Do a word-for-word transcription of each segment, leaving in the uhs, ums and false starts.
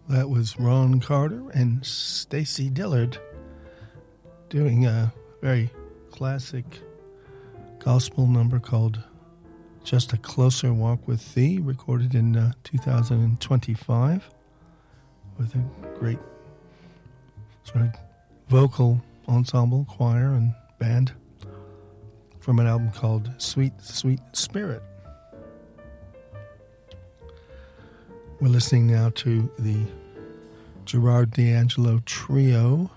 That was Ron Carter and Stacy Dillard doing a very classic gospel number called Just a Closer Walk with Thee, recorded in uh, two thousand twenty-five with a great sort of vocal ensemble, choir, and band from an album called Sweet, Sweet Spirit. We're listening now to the Gerard D'Angelo Trio,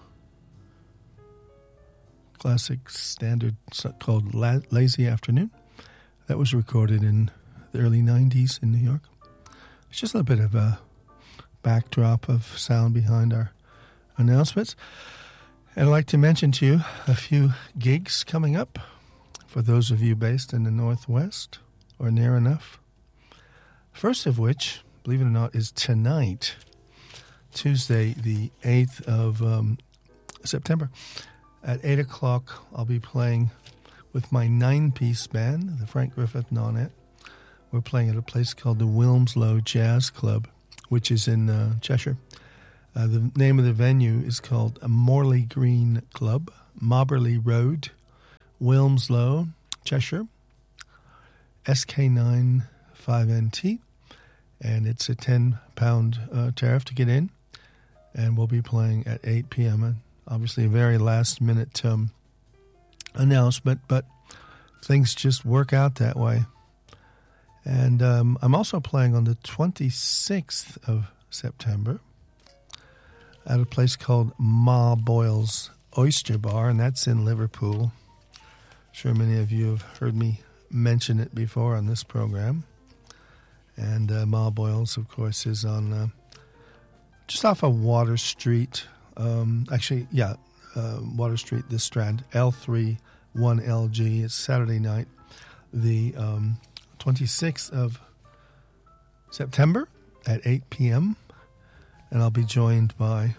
classic standard called La- Lazy Afternoon. That was recorded in the early nineties in New York. It's just a little bit of a backdrop of sound behind our announcements. And I'd like to mention to you a few gigs coming up for those of you based in the Northwest or near enough. First of which, believe it or not, is tonight, Tuesday, the eighth of um, September. At eight o'clock, I'll be playing with my nine-piece band, the Frank Griffith Nonet. We're playing at a place called the Wilmslow Jazz Club, which is in uh, Cheshire. Uh, the name of the venue is called Morley Green Club, Mobberley Road, Wilmslow, Cheshire, S K nine five N T. And it's a ten-pound uh, tariff to get in. And we'll be playing at eight p.m. And obviously a very last-minute um, announcement, but things just work out that way. And um, I'm also playing on the twenty-sixth of September at a place called Ma Boyle's Oyster Bar, and that's in Liverpool. I'm sure many of you have heard me mention it before on this program. And uh, Ma Boyle's, of course, is on uh, just off of Water Street. Um, actually, yeah, uh, Water Street, the Strand, L three one L G. It's Saturday night, the um, twenty-sixth of September at eight p.m. And I'll be joined by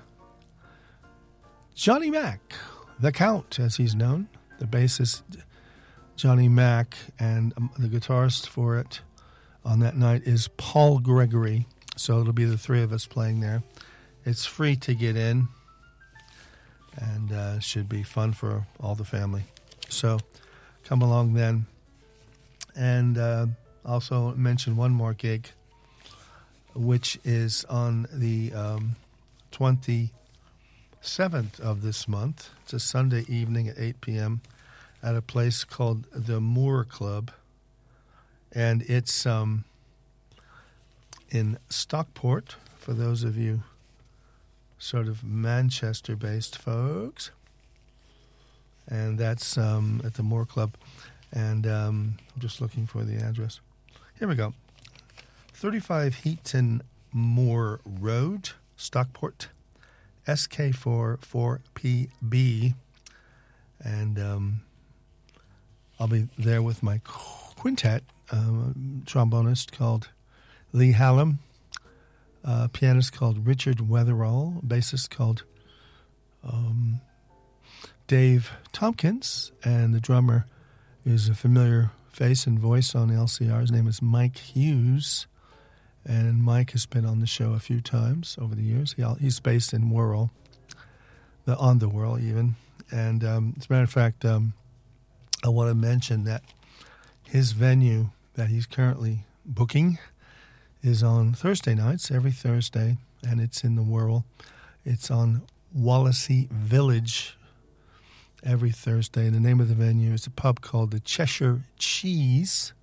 Johnny Mack, the Count, as he's known, the bassist Johnny Mack, and um, the guitarist for it on that night is Paul Gregory. So it'll be the three of us playing there. It's free to get in, and uh, should be fun for all the family. So come along then. And uh, also mention one more gig, which is on the um, twenty-seventh of this month. It's a Sunday evening at eight p.m. at a place called the Moore Club. And it's um, in Stockport, for those of you sort of Manchester-based folks. And that's um, at the Moore Club. And um, I'm just looking for the address. Here we go. thirty-five Heaton Moore Road, Stockport, S K four four P B. And um, I'll be there with my quintet, uh, trombonist called Lee Hallam, uh, pianist called Richard Weatherall, bassist called um, Dave Tompkins, and the drummer is a familiar face and voice on L C R. His name is Mike Hughes, and Mike has been on the show a few times over the years. He, he's based in Wirral, the, on the Wirral even. And um, as a matter of fact, um, I want to mention that his venue that he's currently booking is on Thursday nights, every Thursday, and it's in the Wirral. It's on Wallasey Village every Thursday. And the name of the venue is a pub called the Cheshire Cheese,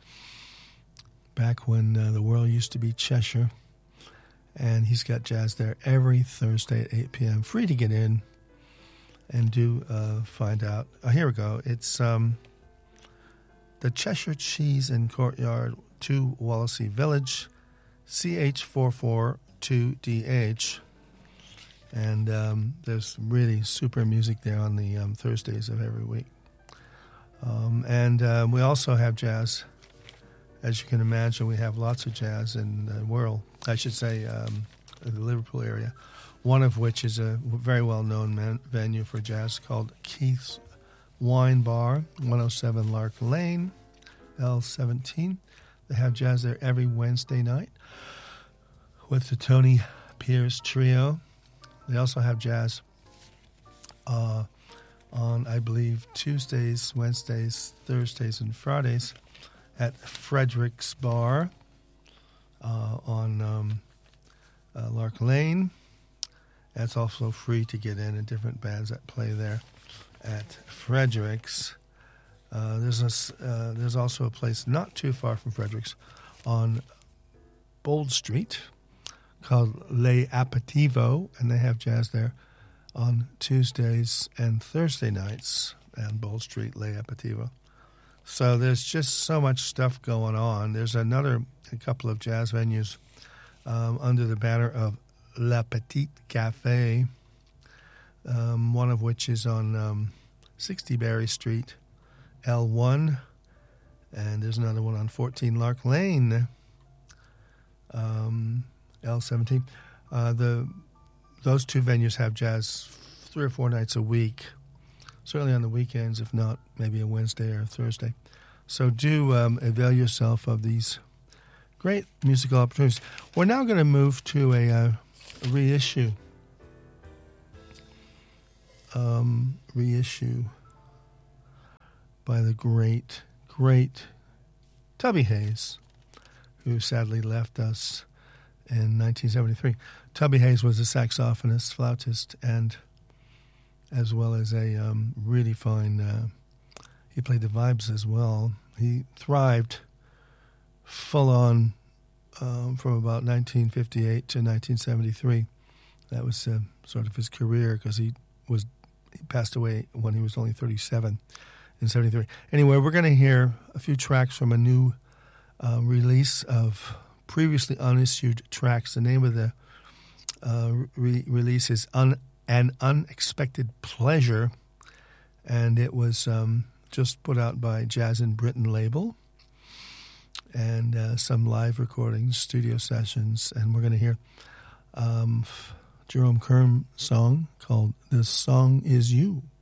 back when uh, the world used to be Cheshire. And he's got jazz there every Thursday at eight p.m. Free to get in and do uh, find out. Oh, here we go. It's um, the Cheshire Cheese and Courtyard, two Wallasey Village, C H four four two D H. And um, there's really super music there on the um, Thursdays of every week. Um, and uh, we also have jazz. As you can imagine, we have lots of jazz in the world. I should say um, the Liverpool area, one of which is a very well-known man- venue for jazz called Keith's Wine Bar, one oh seven Lark Lane, L seventeen. They have jazz there every Wednesday night with the Tony Pierce Trio. They also have jazz uh, on, I believe, Tuesdays, Wednesdays, Thursdays, and Fridays at Frederick's Bar uh, on um, uh, Lark Lane. That's also free to get in, and different bands that play there at Frederick's. Uh, there's a, uh, there's also a place not too far from Frederick's on Bold Street called Le Aperitivo, and they have jazz there on Tuesdays and Thursday nights on Bold Street, Le Aperitivo. So there's just so much stuff going on. There's another a couple of jazz venues um, under the banner of La Petite Cafe, um, one of which is on um, sixty Berry Street, L one, and there's another one on fourteen Lark Lane, um, L seventeen. Uh, the those two venues have jazz three or four nights a week, certainly on the weekends, if not maybe a Wednesday or a Thursday. So do um, avail yourself of these great musical opportunities. We're now going to move to a, uh, a reissue. Um, reissue by the great, great Tubby Hayes, who sadly left us in nineteen seventy-three. Tubby Hayes was a saxophonist, flautist, and as well as a um, really fine, uh, he played the vibes as well. He thrived full on um, from about nineteen fifty-eight to nineteen seventy-three. That was uh, sort of his career, because he was he passed away when he was only thirty-seven in seventy-three. Anyway, we're going to hear a few tracks from a new uh, release of previously unissued tracks. The name of the uh, re- release is Un- An Unexpected Pleasure, and it was um, just put out by Jazz in Britain label, and uh, some live recordings, studio sessions, and we're going to hear um, Jerome Kern song called This Song Is You.